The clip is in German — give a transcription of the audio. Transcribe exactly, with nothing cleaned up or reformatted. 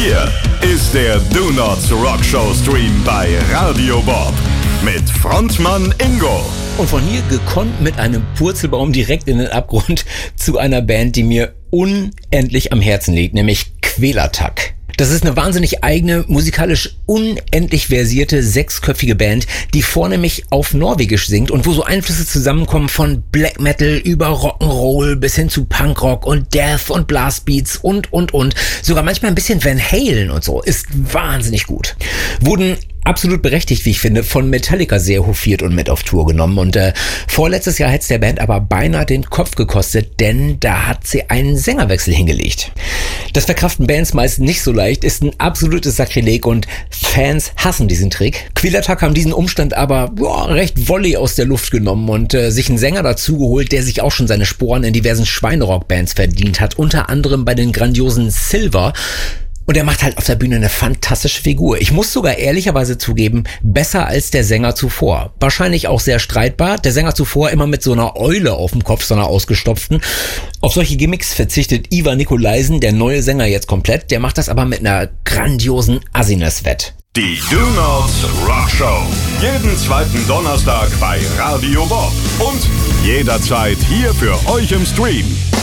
Hier ist der Do Nots Rock Show Stream bei Radio Bob mit Frontmann Ingo. Und von hier gekonnt mit einem Purzelbaum direkt in den Abgrund zu einer Band, die mir unendlich am Herzen liegt, nämlich Quälertak. Das ist eine wahnsinnig eigene, musikalisch unendlich versierte, sechsköpfige Band, die vornehmlich auf Norwegisch singt und wo so Einflüsse zusammenkommen von Black Metal über Rock'n'Roll bis hin zu Punkrock und Death und Blastbeats und, und, und. Sogar manchmal ein bisschen Van Halen und so. Ist wahnsinnig gut. Wurden absolut berechtigt, wie ich finde, von Metallica sehr hofiert und mit auf Tour genommen. Und äh, vorletztes Jahr hätte es der Band aber beinahe den Kopf gekostet, denn da hat sie einen Sängerwechsel hingelegt. Das verkraften Bands meist nicht so leicht, ist ein absolutes Sakrileg und Fans hassen diesen Trick. Quälertak haben diesen Umstand aber boah, recht volley aus der Luft genommen und äh, sich einen Sänger dazu geholt, der sich auch schon seine Sporen in diversen Schweinerock-Bands verdient hat, unter anderem bei den grandiosen Silver. Und er macht halt auf der Bühne eine fantastische Figur. Ich muss sogar ehrlicherweise zugeben, besser als der Sänger zuvor. Wahrscheinlich auch sehr streitbar. Der Sänger zuvor immer mit so einer Eule auf dem Kopf, so einer ausgestopften. Auf solche Gimmicks verzichtet Ivar Nikolaisen, der neue Sänger, jetzt komplett. Der macht das aber mit einer grandiosen Assiness wett. Die Do Nots Rock Show. Jeden zweiten Donnerstag bei Radio Bob. Und jederzeit hier für euch im Stream.